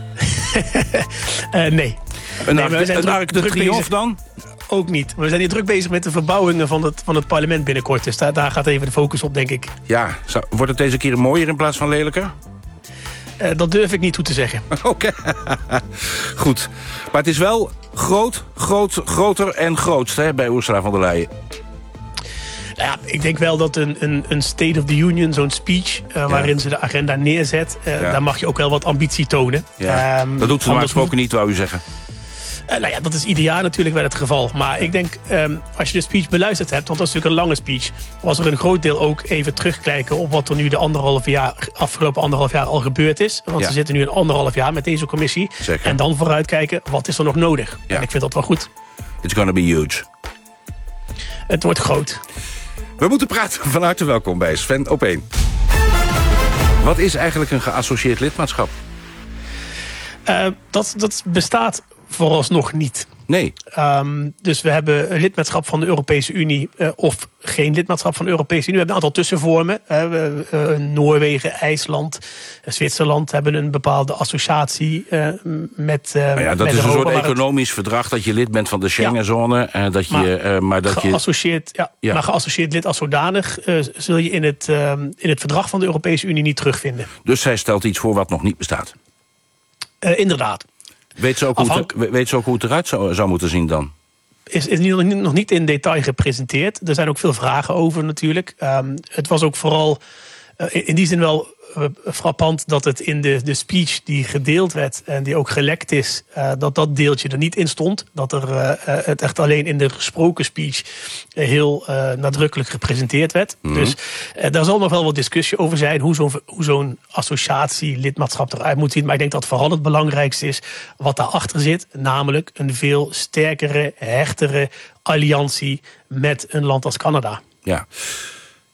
Nee. Een Arc de Triomphe dan? Ook niet. We zijn hier druk bezig met de verbouwingen van het parlement binnenkort. Dus daar gaat even de focus op, denk ik. Ja, wordt het deze keer mooier in plaats van lelijker? Dat durf ik niet toe te zeggen. Oké. Goed. Maar het is wel groter en grootst hè, bij Ursula von der Leyen. Nou ja, ik denk wel dat een State of the Union, zo'n speech, waarin ze de agenda neerzet, daar mag je ook wel wat ambitie tonen. Ja. Dat doet ze normaal gesproken niet, wou u zeggen. Nou ja, dat is ieder jaar natuurlijk wel het geval. Maar ik denk, als je de speech beluisterd hebt, want dat is natuurlijk een lange speech, was er een groot deel ook even terugkijken op wat er nu de afgelopen anderhalf jaar al gebeurd is. Want ze zitten nu een 1,5 jaar met deze commissie. Zeker. En dan vooruitkijken, wat is er nog nodig? Ja. En ik vind dat wel goed. It's gonna be huge. Het wordt groot. We moeten praten. Van harte welkom bij Sven op 1. Wat is eigenlijk een geassocieerd lidmaatschap? Dat bestaat vooralsnog niet. Nee. Dus we hebben een lidmaatschap van de Europese Unie of geen lidmaatschap van de Europese Unie. We hebben een aantal tussenvormen. Noorwegen, IJsland, Zwitserland hebben een bepaalde associatie met dat is een soort economisch verdrag dat je lid bent van de Schengenzone. Maar geassocieerd lid als zodanig zul je in het verdrag van de Europese Unie niet terugvinden. Dus zij stelt iets voor wat nog niet bestaat? Inderdaad. Weet ze ook hoe het eruit zou moeten zien dan? Is nog niet in detail gepresenteerd. Er zijn ook veel vragen over natuurlijk. Het was ook vooral in die zin wel frappant dat het in de speech die gedeeld werd en die ook gelekt is, dat deeltje er niet in stond. Dat er het echt alleen in de gesproken speech heel nadrukkelijk gepresenteerd werd. Mm-hmm. Dus daar zal nog wel wat discussie over zijn hoe zo'n associatie, lidmaatschap eruit moet zien. Maar ik denk dat vooral het belangrijkste is wat daarachter zit. Namelijk een veel sterkere, hechtere alliantie met een land als Canada. Ja.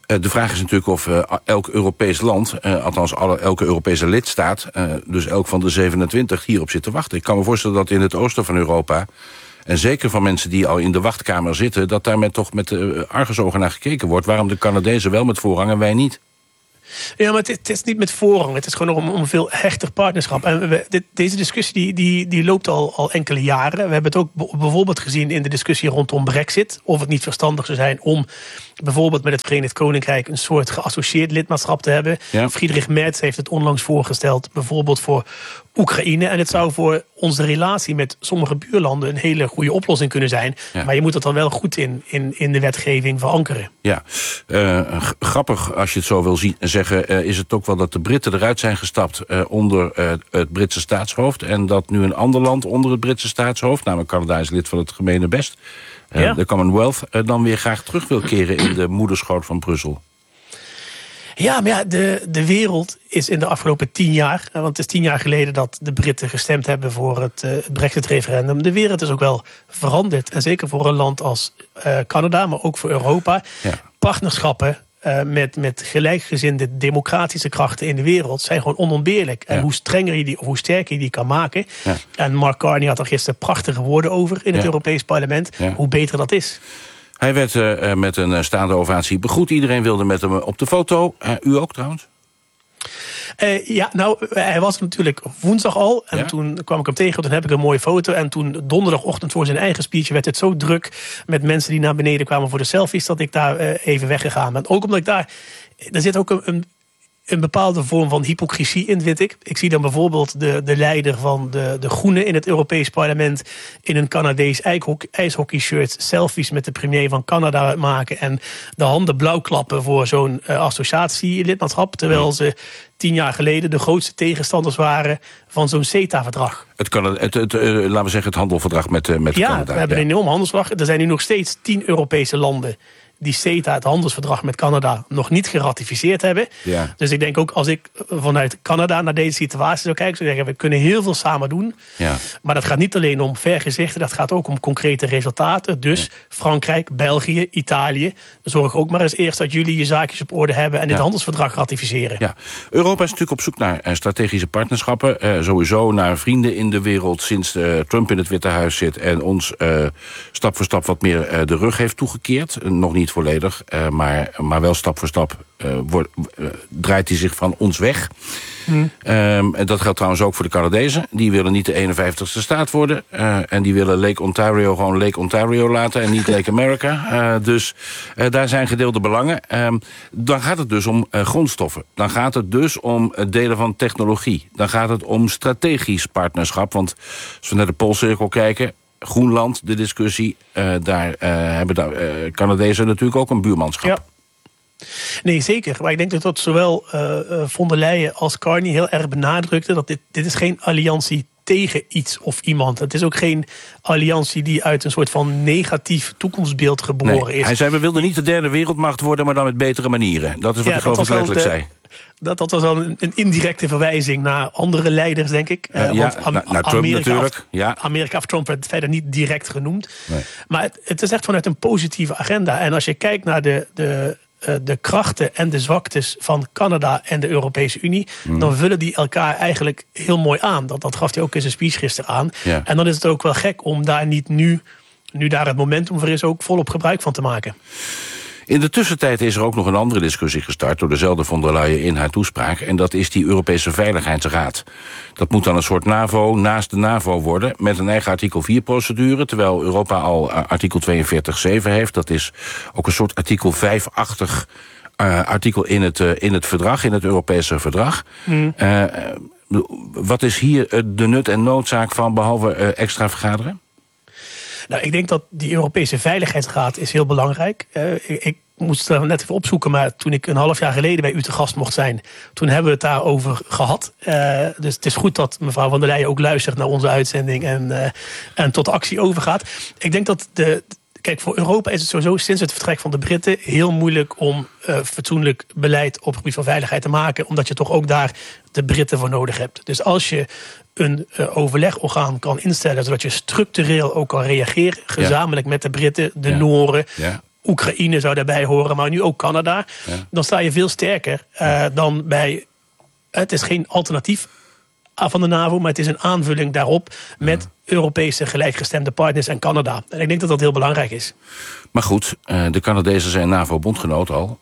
De vraag is natuurlijk of elk Europees land, althans elke Europese lidstaat, dus elk van de 27 hierop zit te wachten. Ik kan me voorstellen dat in het oosten van Europa, en zeker van mensen die al in de wachtkamer zitten, dat daar toch met argusogen naar gekeken wordt. Waarom de Canadezen wel met voorrang en wij niet? Ja, maar het is niet met voorrang. Het is gewoon om een veel hechter partnerschap. En deze discussie die loopt al enkele jaren. We hebben het ook bijvoorbeeld gezien in de discussie rondom Brexit. Of het niet verstandig zou zijn om bijvoorbeeld met het Verenigd Koninkrijk een soort geassocieerd lidmaatschap te hebben. Ja. Friedrich Merz heeft het onlangs voorgesteld, bijvoorbeeld voor Oekraïne. En het zou voor onze relatie met sommige buurlanden een hele goede oplossing kunnen zijn. Ja. Maar je moet het dan wel goed in de wetgeving verankeren. Ja, grappig als je het zo wil zeggen, is het ook wel dat de Britten eruit zijn gestapt onder het Britse staatshoofd. En dat nu een ander land onder het Britse staatshoofd, namelijk Canada is lid van het gemene best, de Commonwealth, dan weer graag terug wil keren in de moederschoot van Brussel. Ja, maar ja, de wereld is in de afgelopen 10 jaar... want het is 10 jaar geleden dat de Britten gestemd hebben voor het Brexit-referendum. De wereld is ook wel veranderd. En zeker voor een land als Canada, maar ook voor Europa. Ja. Partnerschappen met gelijkgezinde democratische krachten in de wereld zijn gewoon onontbeerlijk. Ja. En hoe strenger je die, of hoe sterker je die kan maken. Ja. En Mark Carney had er gisteren prachtige woorden over in het Europees Parlement. Ja. Hoe beter dat is. Hij werd met een staande ovatie begroet. Iedereen wilde met hem op de foto. U ook trouwens? Hij was natuurlijk woensdag al. En toen kwam ik hem tegen, toen heb ik een mooie foto. En toen donderdagochtend voor zijn eigen speech werd het zo druk met mensen die naar beneden kwamen voor de selfies, dat ik daar even weggegaan ben. Ook omdat ik daar zit ook een bepaalde vorm van hypocrisie in, vind ik. Ik zie dan bijvoorbeeld de leider van de Groenen in het Europees Parlement in een Canadees ijshockeyshirt selfies met de premier van Canada maken en de handen blauw klappen voor zo'n associatielidmaatschap, terwijl ze 10 jaar geleden de grootste tegenstanders waren van zo'n CETA-verdrag. Laten we zeggen het handelverdrag met Canada. Ja, we hebben een enorm handelsverdrag. Er zijn nu nog steeds 10 Europese landen die CETA, het handelsverdrag met Canada, nog niet geratificeerd hebben. Ja. Dus ik denk ook, als ik vanuit Canada naar deze situatie zou kijken, zou ik zeggen, we kunnen heel veel samen doen. Ja. Maar dat gaat niet alleen om vergezichten, dat gaat ook om concrete resultaten. Dus Frankrijk, België, Italië, zorg ook maar eens eerst dat jullie je zaakjes op orde hebben en dit handelsverdrag ratificeren. Ja. Europa is natuurlijk op zoek naar strategische partnerschappen. Sowieso naar vrienden in de wereld sinds Trump in het Witte Huis zit en ons stap voor stap wat meer de rug heeft toegekeerd. Nog niet volledig, maar wel stap voor stap draait hij zich van ons weg. En dat geldt trouwens ook voor de Canadezen. Die willen niet de 51ste staat worden. En die willen Lake Ontario gewoon Lake Ontario laten en niet Lake America. Dus daar zijn gedeelde belangen. Dan gaat het dus om grondstoffen. Dan gaat het dus om delen van technologie. Dan gaat het om strategisch partnerschap. Want als we naar de Poolcirkel kijken, Groenland, de discussie, daar hebben de Canadezen natuurlijk ook een buurmanschap. Ja. Nee, zeker. Maar ik denk dat zowel von der Leyen als Carney heel erg benadrukte dat dit is geen alliantie tegen iets of iemand. Het is ook geen alliantie die uit een soort van negatief toekomstbeeld geboren is. Hij zei, we wilden niet de derde wereldmacht worden, maar dan met betere manieren. Dat is wat hij geloof ik letterlijk zei. Dat was al een indirecte verwijzing naar andere leiders, denk ik. Want naar Trump natuurlijk. Amerika of Trump werd verder niet direct genoemd. Nee. Maar het is echt vanuit een positieve agenda. En als je kijkt naar de krachten en de zwaktes van Canada en de Europese Unie, dan vullen die elkaar eigenlijk heel mooi aan. Dat gaf hij ook in zijn speech gisteren aan. Ja. En dan is het ook wel gek om daar niet nu daar het momentum voor is, ook volop gebruik van te maken. In de tussentijd is er ook nog een andere discussie gestart door dezelfde von der Leyen in haar toespraak. En dat is die Europese Veiligheidsraad. Dat moet dan een soort NAVO naast de NAVO worden, met een eigen artikel 4-procedure, terwijl Europa al artikel 42.7 heeft. Dat is ook een soort artikel 5-achtig artikel in het verdrag, in het Europese verdrag. Wat is hier de nut en noodzaak van, behalve extra vergaderen? Nou, ik denk dat die Europese Veiligheidsraad is heel belangrijk. Ik moest het net even opzoeken, maar toen ik een half jaar geleden bij u te gast mocht zijn, toen hebben we het daarover gehad. Dus het is goed dat mevrouw von der Leyen ook luistert naar onze uitzending en tot actie overgaat. Ik denk dat kijk, voor Europa is het sowieso sinds het vertrek van de Britten heel moeilijk om fatsoenlijk beleid op het gebied van veiligheid te maken, omdat je toch ook daar de Britten voor nodig hebt. Dus als je een overlegorgaan kan instellen, zodat je structureel ook kan reageren, gezamenlijk met de Britten, de Nooren, Oekraïne zou daarbij horen, maar nu ook Canada. Ja. Dan sta je veel sterker dan bij... Het is geen alternatief van de NAVO, maar het is een aanvulling daarop met Europese gelijkgestemde partners en Canada. En ik denk dat dat heel belangrijk is. Maar goed, de Canadezen zijn NAVO-bondgenoot al.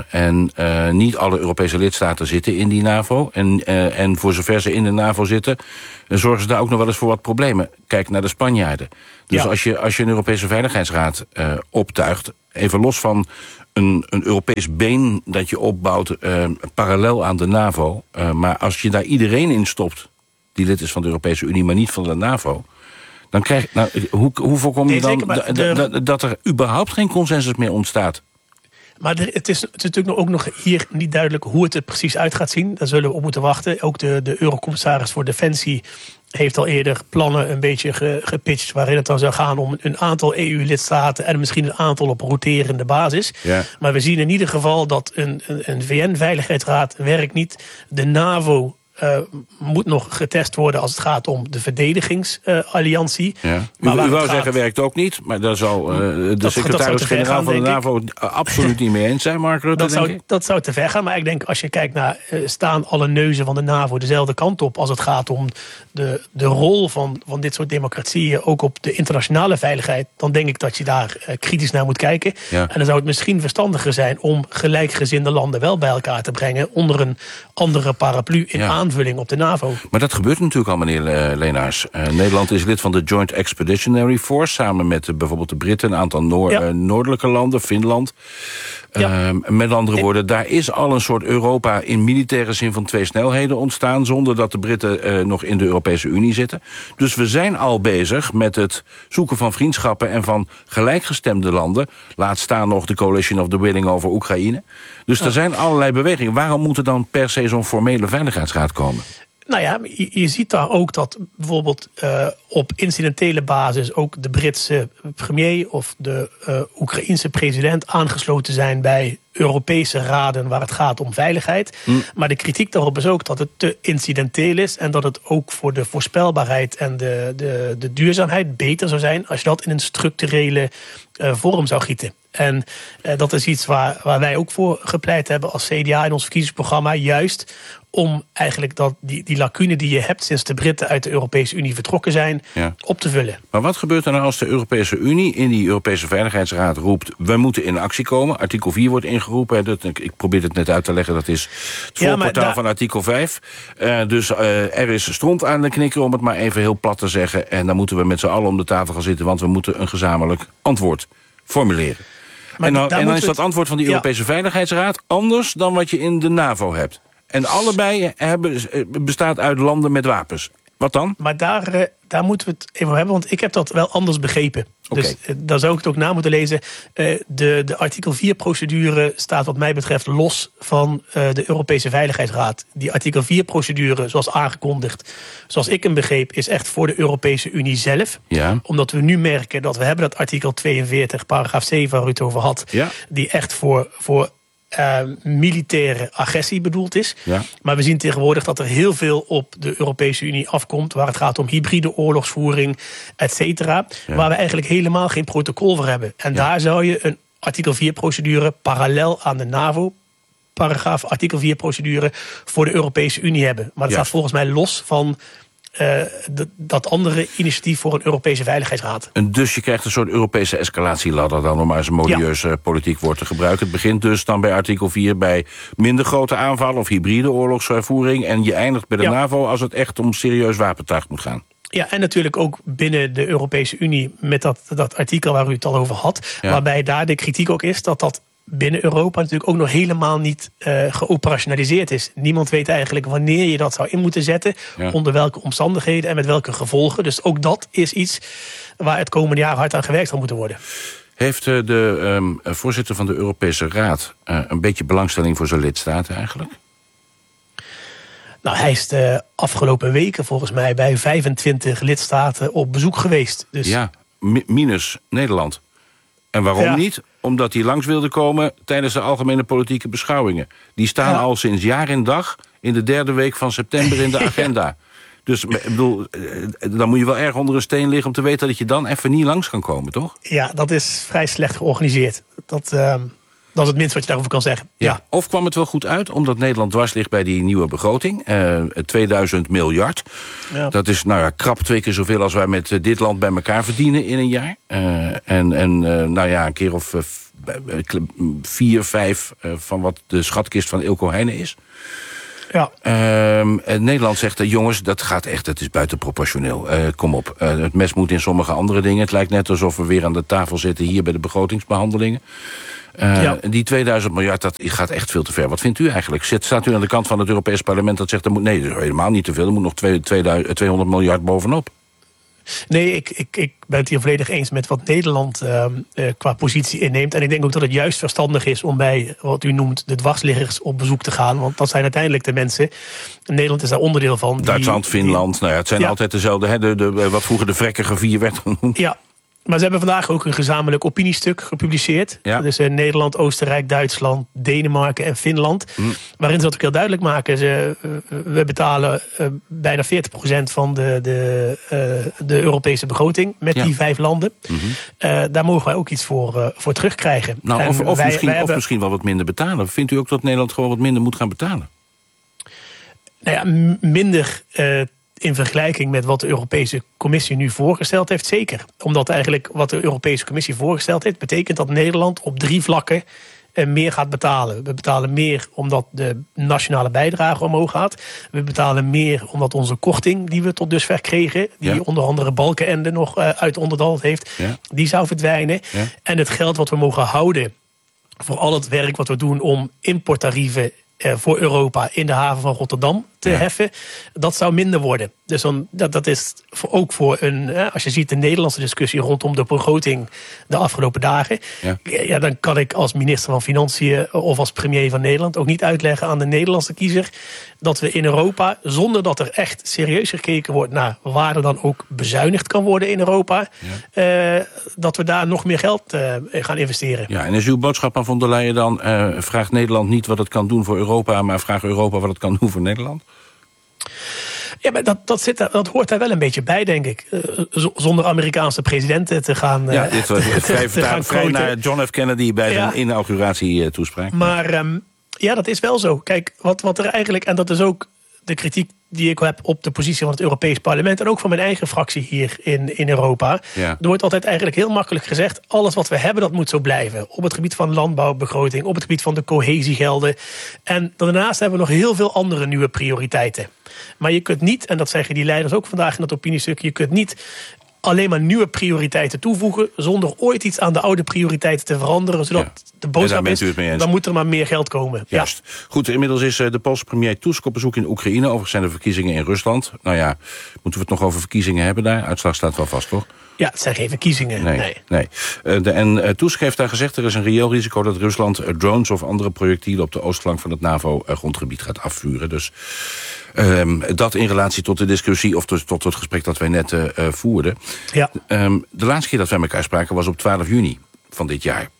En niet alle Europese lidstaten zitten in die NAVO. En voor zover ze in de NAVO zitten, zorgen ze daar ook nog wel eens voor wat problemen. Kijk naar de Spanjaarden. Dus als je een Europese Veiligheidsraad optuigt, even los van een Europees been dat je opbouwt parallel aan de NAVO. Maar als je daar iedereen in stopt die lid is van de Europese Unie, maar niet van de NAVO, dan krijg je... Hoe voorkom je dan dat er überhaupt geen consensus meer ontstaat? Maar het is natuurlijk ook nog hier niet duidelijk hoe het er precies uit gaat zien. Daar zullen we op moeten wachten. Ook de Eurocommissaris voor Defensie heeft al eerder plannen een beetje gepitcht, waarin het dan zou gaan om een aantal EU-lidstaten en misschien een aantal op roterende basis. Ja. Maar we zien in ieder geval dat een VN-veiligheidsraad werkt niet. De NAVO moet nog getest worden als het gaat om de verdedigingsalliantie. Ja. U wou zeggen, werkt ook niet, maar daar zal de secretaris-generaal van de NAVO absoluut niet mee eens zijn, Mark Rutte, dat zou te ver gaan, maar ik denk als je kijkt naar staan alle neuzen van de NAVO dezelfde kant op als het gaat om de rol van dit soort democratieën, ook op de internationale veiligheid, dan denk ik dat je daar kritisch naar moet kijken. Ja. En dan zou het misschien verstandiger zijn om gelijkgezinde landen wel bij elkaar te brengen onder een andere paraplu in aanvulling op de NAVO. Maar dat gebeurt natuurlijk al, meneer Leenaars. Nederland is lid van de Joint Expeditionary Force, samen met bijvoorbeeld de Britten, een aantal noordelijke landen, Finland. Ja. Met andere woorden, daar is al een soort Europa in militaire zin van twee snelheden ontstaan, zonder dat de Britten nog in de Europese Unie zitten. Dus we zijn al bezig met het zoeken van vriendschappen en van gelijkgestemde landen. Laat staan nog de Coalition of the Willing over Oekraïne. Dus er zijn allerlei bewegingen. Waarom moet er dan per se zo'n formele veiligheidsraad komen? Nou ja, je ziet daar ook dat bijvoorbeeld op incidentele basis ook de Britse premier of de Oekraïense president aangesloten zijn bij Europese raden waar het gaat om veiligheid. Maar de kritiek daarop is ook dat het te incidenteel is en dat het ook voor de voorspelbaarheid en de duurzaamheid beter zou zijn als je dat in een structurele vorm zou gieten. En dat is iets waar wij ook voor gepleit hebben als CDA in ons verkiezingsprogramma, juist om eigenlijk die lacune die je hebt sinds de Britten uit de Europese Unie vertrokken zijn, op te vullen. Maar wat gebeurt er nou als de Europese Unie in die Europese Veiligheidsraad roept, we moeten in actie komen? Artikel 4 wordt ingeroepen. Ik probeer het net uit te leggen, dat is het voorportaal van artikel 5. Dus er is stront aan de knikker, om het maar even heel plat te zeggen. En dan moeten we met z'n allen om de tafel gaan zitten, want we moeten een gezamenlijk antwoord formuleren. En dan is dat antwoord van die Europese Veiligheidsraad anders dan wat je in de NAVO hebt. En allebei bestaat uit landen met wapens. Wat dan? Maar daar moeten we het even over hebben, want ik heb dat wel anders begrepen. Okay. Dus daar zou ik het ook na moeten lezen. De artikel 4-procedure staat wat mij betreft los van de Europese Veiligheidsraad. Die artikel 4-procedure, zoals aangekondigd, zoals ik hem begreep, is echt voor de Europese Unie zelf. Ja. Omdat we nu merken dat we hebben dat artikel 42, paragraaf 7 waar u het over had, die echt voor militaire agressie bedoeld is. Ja. Maar we zien tegenwoordig dat er heel veel op de Europese Unie afkomt, waar het gaat om hybride oorlogsvoering, et cetera, waar we eigenlijk helemaal geen protocol voor hebben. En daar zou je een artikel 4-procedure parallel aan de NAVO paragraaf artikel 4-procedure voor de Europese Unie hebben. Maar dat staat volgens mij los van dat andere initiatief voor een Europese Veiligheidsraad. En dus je krijgt een soort Europese escalatieladder dan, om maar eens een modieus politiek woord te gebruiken. Het begint dus dan bij artikel 4 bij minder grote aanvallen of hybride oorlogsvoering. En je eindigt bij de NAVO als het echt om serieus wapentuig moet gaan. Ja, en natuurlijk ook binnen de Europese Unie met dat artikel waar u het al over had. Ja. Waarbij daar de kritiek ook is dat binnen Europa natuurlijk ook nog helemaal niet geoperationaliseerd is. Niemand weet eigenlijk wanneer je dat zou in moeten zetten, onder welke omstandigheden en met welke gevolgen. Dus ook dat is iets waar het komende jaar hard aan gewerkt zal moeten worden. Heeft de voorzitter van de Europese Raad een beetje belangstelling voor zijn lidstaten eigenlijk? Nou, hij is de afgelopen weken volgens mij bij 25 lidstaten op bezoek geweest. Dus ja, minus Nederland. En waarom niet? Omdat die langs wilde komen tijdens de algemene politieke beschouwingen. Die staan al sinds jaar en dag in de derde week van september in de agenda. Dus ik bedoel, dan moet je wel erg onder een steen liggen om te weten dat je dan even niet langs kan komen, toch? Ja, dat is vrij slecht georganiseerd. Dat is het minst wat je daarover kan zeggen. Ja. Of kwam het wel goed uit, omdat Nederland dwars ligt bij die nieuwe begroting. 2000 miljard. Ja. Dat is krap 2 keer zoveel als wij met dit land bij elkaar verdienen in een jaar. Een keer of 4, 5 van wat de schatkist van Eelco Heijnen is. Ja. Nederland zegt, jongens, dat gaat echt, het is buitenproportioneel. Kom op, het mes moet in sommige andere dingen. Het lijkt net alsof we weer aan de tafel zitten hier bij de begrotingsbehandelingen. Die 2000 miljard, dat gaat echt veel te ver. Wat vindt u eigenlijk? Staat u aan de kant van het Europees Parlement dat zegt, nee, dat is helemaal niet te veel. Er moet nog 200 miljard bovenop. Nee, ik ben het hier volledig eens met wat Nederland qua positie inneemt. En ik denk ook dat het juist verstandig is om bij wat u noemt de dwarsliggers op bezoek te gaan. Want dat zijn uiteindelijk de mensen. Nederland is daar onderdeel van. Duitsland, Finland, het zijn altijd dezelfde. Wat vroeger de vrekkige 4 werd genoemd. Ja. Maar ze hebben vandaag ook een gezamenlijk opiniestuk gepubliceerd. Ja. Dat is Nederland, Oostenrijk, Duitsland, Denemarken en Finland. Waarin ze dat ook heel duidelijk maken. We betalen bijna 40% van de Europese begroting met die 5 landen. Daar mogen wij ook iets voor terugkrijgen. Misschien wel wat minder betalen. Vindt u ook dat Nederland gewoon wat minder moet gaan betalen? Nou ja, minder in vergelijking met wat de Europese Commissie nu voorgesteld heeft, zeker. Omdat eigenlijk wat de Europese Commissie voorgesteld heeft, betekent dat Nederland op 3 vlakken meer gaat betalen. We betalen meer omdat de nationale bijdrage omhoog gaat. We betalen meer omdat onze korting die we tot dusver kregen, die onder andere Balkenende nog uit onderhandeld heeft, die zou verdwijnen. Ja. En het geld wat we mogen houden voor al het werk wat we doen om importtarieven voor Europa in de haven van Rotterdam te heffen, dat zou minder worden. Dus dat is ook voor als je ziet de Nederlandse discussie rondom de begroting de afgelopen dagen, dan kan ik als minister van Financiën of als premier van Nederland ook niet uitleggen aan de Nederlandse kiezer dat we in Europa, zonder dat er echt serieus gekeken wordt naar waar er dan ook bezuinigd kan worden in Europa, dat we daar nog meer geld gaan investeren. Ja, en is uw boodschap aan von der Leyen dan, vraagt Nederland niet wat het kan doen voor Europa, maar vraagt Europa wat het kan doen voor Nederland? Ja, maar dat hoort daar wel een beetje bij, denk ik. Zonder Amerikaanse presidenten te gaan. Dit was vrij naar John F. Kennedy bij zijn inauguratietoespraak. Maar dat is wel zo. Kijk, wat er eigenlijk, en dat is ook de kritiek die ik heb op de positie van het Europees Parlement en ook van mijn eigen fractie hier in Europa. Ja. Er wordt altijd eigenlijk heel makkelijk gezegd, alles wat we hebben, dat moet zo blijven. Op het gebied van landbouwbegroting, op het gebied van de cohesiegelden. En daarnaast hebben we nog heel veel andere nieuwe prioriteiten. Maar je kunt niet, en dat zeggen die leiders ook vandaag in dat opiniestuk, je kunt niet alleen maar nieuwe prioriteiten toevoegen zonder ooit iets aan de oude prioriteiten te veranderen, zodat de boodschap is, dan moet er maar meer geld komen. Juist. Ja. Goed, inmiddels is de Poolse premier Tusk op bezoek in Oekraïne. Overigens zijn er verkiezingen in Rusland. Nou ja, moeten we het nog over verkiezingen hebben daar? Uitslag staat wel vast, toch? Ja, het zijn geen verkiezingen. Nee. Tusk heeft daar gezegd, er is een reëel risico dat Rusland drones of andere projectielen op de oostflank van het NAVO-grondgebied gaat afvuren. Dus dat in relatie tot de discussie of tot het gesprek dat wij net voerden. Ja. De laatste keer dat wij elkaar spraken was op 12 juni van dit jaar.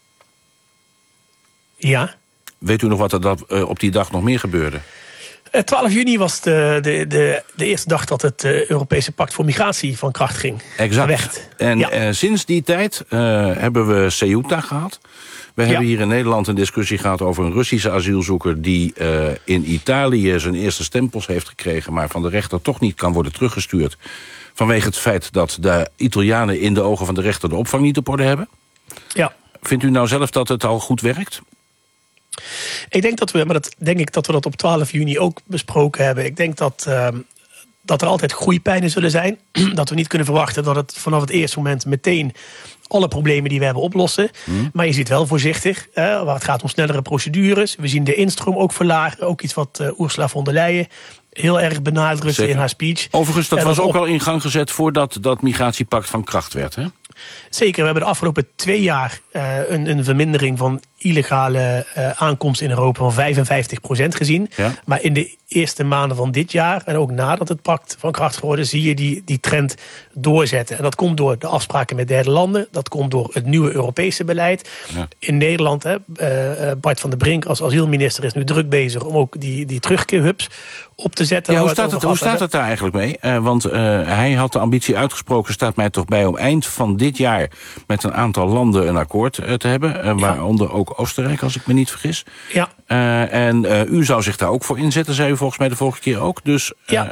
Ja. Weet u nog wat er op die dag nog meer gebeurde? 12 juni was de eerste dag dat het Europese Pact voor Migratie van kracht ging. Exact. En sinds die tijd hebben we Ceuta gehad. We hebben hier in Nederland een discussie gehad over een Russische asielzoeker die in Italië zijn eerste stempels heeft gekregen, maar van de rechter toch niet kan worden teruggestuurd vanwege het feit dat de Italianen in de ogen van de rechter de opvang niet op orde hebben. Ja. Vindt u nou zelf dat het al goed werkt? Ik denk dat we dat op 12 juni ook besproken hebben. Ik denk dat er altijd groeipijnen zullen zijn. Dat we niet kunnen verwachten dat het vanaf het eerste moment meteen alle problemen die we hebben oplossen. Maar je ziet wel voorzichtig, waar het gaat om snellere procedures. We zien de instroom ook verlagen. Ook iets wat Ursula von der Leyen heel erg benadrukte in haar speech. Overigens, dat was ook al in gang gezet voordat dat migratiepact van kracht werd, hè? Zeker, we hebben de afgelopen 2 jaar een vermindering van illegale aankomst in Europa van 55% gezien. Ja. Maar in de eerste maanden van dit jaar en ook nadat het pact van kracht geworden, zie je die trend doorzetten. En dat komt door de afspraken met derde landen. Dat komt door het nieuwe Europese beleid. Ja. In Nederland, Bart van der Brink als asielminister is nu druk bezig om ook die terugkeerhubs op te zetten. Ja, hoe staat het daar eigenlijk mee? Want hij had de ambitie uitgesproken, staat mij toch bij, om eind van dit jaar met een aantal landen een akkoord te hebben. Waaronder ook Oostenrijk, als ik me niet vergis. Ja. En u zou zich daar ook voor inzetten, zei u volgens mij de vorige keer ook. Dus,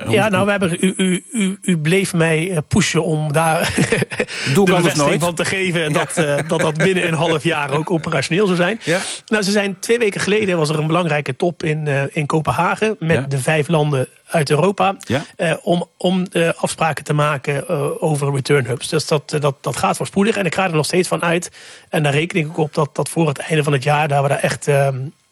u bleef mij pushen om daar de bevestiging van te geven dat binnen een half jaar ook operationeel zou zijn. Ja. Nou, ze zijn 2 weken geleden was er een belangrijke top in Kopenhagen met de 5 landen uit Europa, om afspraken te maken over return hubs. Dus dat gaat voorspoedig en ik ga er nog steeds van uit. En daar reken ik ook op dat voor het einde van het jaar, daar we daar echt